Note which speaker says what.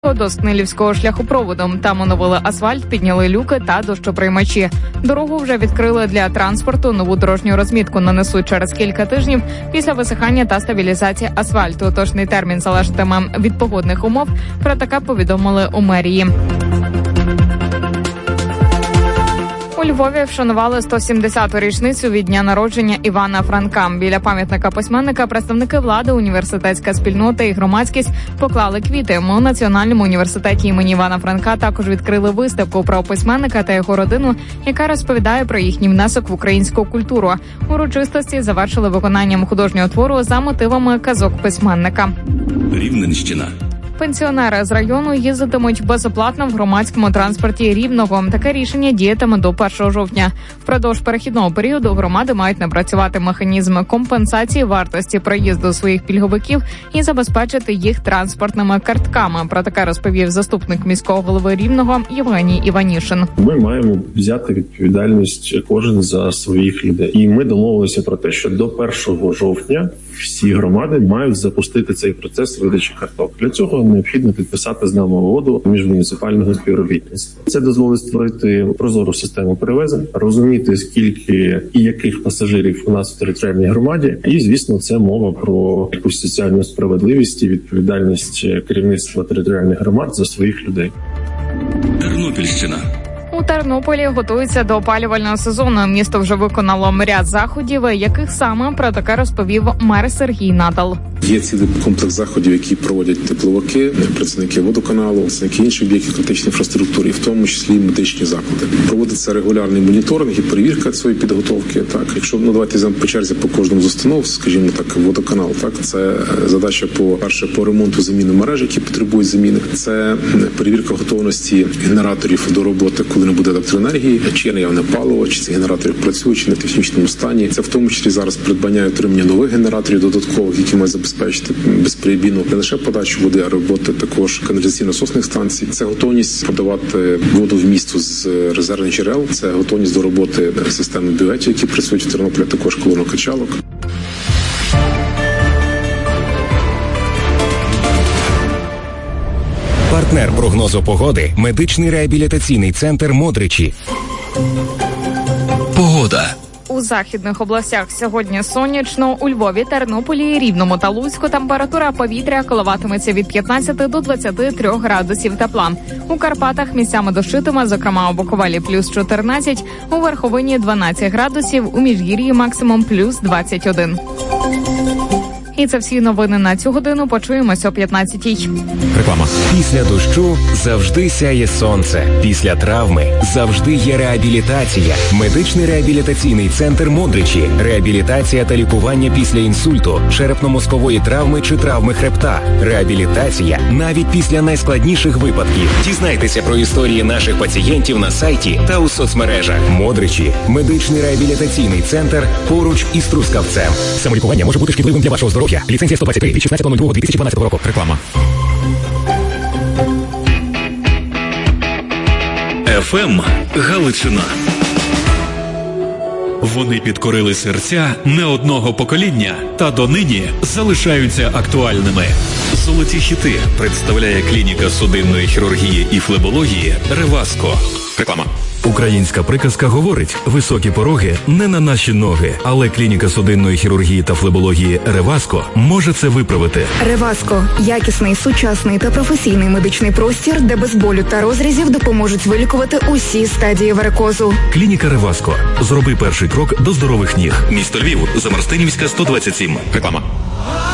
Speaker 1: до Снилівського шляхопроводу. Там оновили асфальт, підняли люки та дощоприймачі. Дорогу вже відкрили для транспорту. Нову дорожню розмітку нанесуть через кілька тижнів після висихання та стабілізації асфальту. Точний термін залежатиме від погодних умов. Про таке повідомили у мерії. У Львові вшанували 170-ту річницю від дня народження Івана Франка. Біля пам'ятника письменника представники влади, університетська спільнота і громадськість поклали квіти. У Національному університеті імені Івана Франка також відкрили виставку про письменника та його родину, яка розповідає про їхній внесок в українську культуру. Урочистості завершили виконанням художнього твору за мотивами казок письменника.
Speaker 2: Рівненщина.
Speaker 1: Пенсіонери з району їздитимуть безоплатно в громадському транспорті Рівного. Таке рішення діятиме до 1 жовтня. Впродовж перехідного періоду громади мають напрацювати механізми компенсації вартості проїзду своїх пільговиків і забезпечити їх транспортними картками. Про таке розповів заступник міського голови Рівного Євгеній Іванішин.
Speaker 3: Ми маємо взяти відповідальність кожен за своїх людей. І ми домовилися про те, що до 1 жовтня всі громади мають запустити цей процес видачі карток. Для цього необхідно підписати з нами угоду міжмуніципального співробітництва. Це дозволить створити прозору систему перевезень, розуміти, скільки і яких пасажирів у нас в територіальній громаді. І, звісно, це мова про якусь соціальну справедливість і відповідальність керівництва територіальних громад за своїх людей.
Speaker 2: Тернопільщина.
Speaker 1: У Тернополі готуються до опалювального сезону. Місто вже виконало ряд заходів, яких саме про таке розповів мер Сергій Натал.
Speaker 4: Є цілий комплекс заходів, які проводять тепловики, працівники водоканалу, працівники інших об'єктів критичної інфраструктури, і в тому числі медичні заклади. Проводиться регулярний моніторинг і перевірка цієї підготовки. Так, якщо давайте візьмемо по черзі по кожному з установ, скажімо так, водоканал. Так, це задача по ремонту заміни мереж, які потребують заміни. Це перевірка готовності генераторів до роботи, коли не буде електроенергії, чи є наявне паливо, чи ці генератори працюють, чи не в технічному стані. Це в тому числі зараз придбання і отримання нових генераторів додаткових, які мають забезпечити безперебійну не лише подачу води, а роботи також каналізаційно-насосних станцій. Це готовність подавати воду в місто з резервних джерел, це готовність до роботи системи бюветів, які працюють в Тернополі, також колонокачалок.
Speaker 5: Партнер прогнозу погоди – медичний реабілітаційний центр «Модричі».
Speaker 2: Погода.
Speaker 1: У західних областях сьогодні сонячно, у Львові, Тернополі, Рівному та Луцьку температура повітря коливатиметься від 15 до 23 градусів тепла. У Карпатах місцями дощитиме, зокрема у Буковелі плюс 14, у Верховині 12 градусів, у Міжгір'ї максимум плюс 21. І це всі новини на цю годину. Почуємося о 15-й.
Speaker 5: Реклама. Після дощу завжди сяє сонце. Після травми завжди є реабілітація. Медичний реабілітаційний центр «Модричі». Реабілітація та лікування після інсульту, черепно-мозкової травми чи травми хребта. Реабілітація навіть після найскладніших випадків. Дізнайтеся про історії наших пацієнтів на сайті та у соцмережах. «Модричі» – медичний реабілітаційний центр поруч із Трускавцем. Самолікування може бути шкідливим для вашого здоров'я. Ліцензія 123 від 16.02.2012 року. Реклама.
Speaker 2: ФМ Галичина. Вони підкорили серця не одного покоління та донині залишаються актуальними. Золоті хіти представляє клініка судинної хірургії і флебології «Реваско».
Speaker 5: Реклама.
Speaker 6: Українська приказка говорить: високі пороги не на наші ноги, але клініка судинної хірургії та флебології «Реваско» може це виправити.
Speaker 7: «Реваско» – якісний, сучасний та професійний медичний простір, де без болю та розрізів допоможуть вилікувати усі стадії варикозу.
Speaker 6: Клініка «Реваско». Зроби перший крок до здорових ніг.
Speaker 2: Місто Львів, Замарстинівська, 127.
Speaker 5: Реклама.